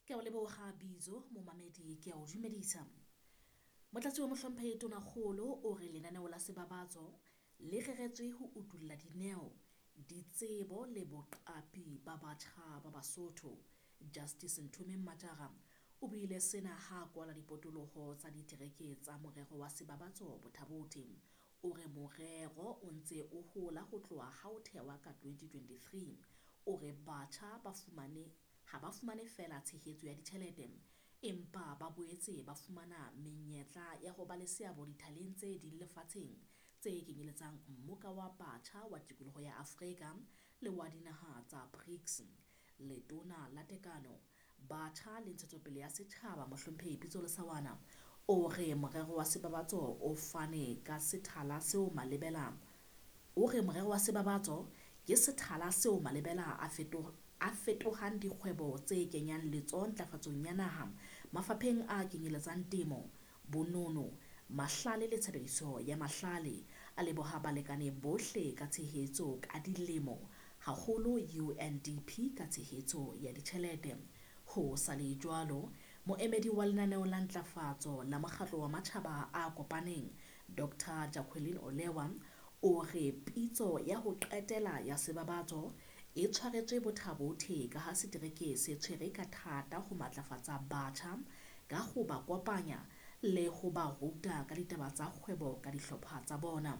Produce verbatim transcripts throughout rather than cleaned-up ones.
Ke a o leboga Bizo momamedi, ke a o dumedisa. Motlatsi wa Mohlomphehi Tonakgolo o re lenaneo la sebabatso le reretswe ho utulla dineo, ditsebo le boqapi ba batjha ba Basotho. Justice Ntumi Mmatjara o buile sena ha kwala dipotoloho tsa ditereke tsa morero wa sebabatso Bothaboti. O re morero o ntse o hola ho tloha ha o thewa ka twenty twenty-three. O re batjha ba fumane ha ba fumane fela tshehetso ya ditjhelete, empa ba boetse ba fumana menyetla ya ho ba le seabo dithaleng tse ding lefatsheng tse kenyeletsang mmoka wa batjha wa tikoloho ya Afrika le wa dinaha tsa BRICS. Letona la Tekano, Batjha le Ntshetsopele ya Setjhaba Mohlomphehi Pitso Lesawana o re morero wa sebabatso o fane ka sethala seo malebela o re morero wa sebabatso ke sethala seo malebela a fetoha a fetohang dikgwebo tse kenyang letsoho ntlafatsong ya naha mafapheng a kenyeletsang temo, bonono, mahlale le tshebediso ya mahlale. A leboha balekane bohle ka tshehetso ka dilemo, haholo U N D P ka tshehetso ya ditjhelete. Ho sa le jwalo, moemedi wa lenaneo la ntlafatso la mokgatlo wa matjhaba a kopaneng, Doctor Jacqueline Olewa, o re pitso ya ho qetela ya sebabatso e tshwaretswe Bothaboti ka ha setereke se tshwere ka thata ho matlafatsa batjha ka ho ba kopanya le ho ba ruta ka ditaba tsa kgwebo ka dihlopha tsa bona.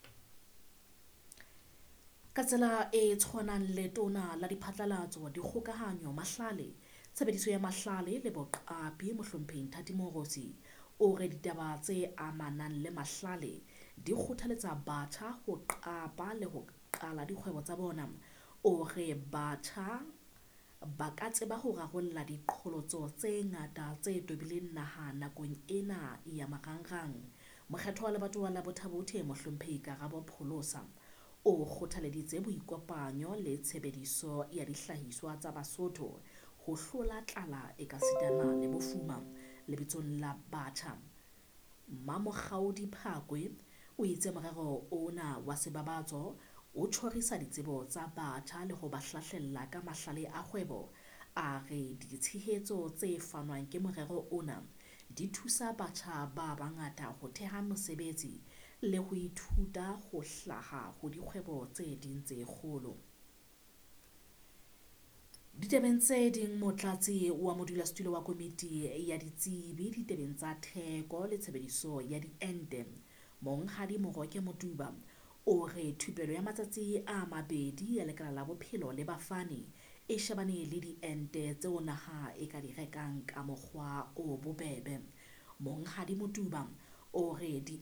Ka tsela e tshwanang, letona la diphatlalatso, dikgokahanyo, mahlale, tshebediso ya mahlale le boqapi Mohlomphehi Mthathi Morosi o re ditaba tse amanang le mahlale di kgothaletsa batjha ho qapa le ho qala dikgwebo tsa bona. O re batjha ba ka tseba ho rarolla diqholotso tse ngata tse tobileng naha nakong ena ya marangrang. Mokgetho wa lebatowa la Bothaboti Mohlomphehi Karabo Pholosa o kgothaleditse boikopanyo le tshebediso ya dihlahiswa tsa Basotho ho hlola tlala e ka sitana le bofuma lebitsong la batjha. Mamokgaudi Phakwe o itse morero ona wa sebabatso o tjhorisa ditsebo tsa batjha le ho ba hlahlella ka mahlale a kgwebo. A re ditshehetso tse fanwang ke morero ona di thusa batjha ba bangata ho theha mosebetsi le ho ithuta ho hlaha ho dikgwebo tse ding tse kgolo. Ditabeng tse ding, motlatsi wa modulasetulo wa komiti ya ditsebi ditabeng tsa theko le tshebediso ya diente, Monghadi Moroke Mothuba, o re thupelo ya matsatsi a mabedi ya lekala la bophelo le bafani e shebane le diente tseo naha e ka di rekang ka mokgwa o bobebe. Monghadi Mothuba o re di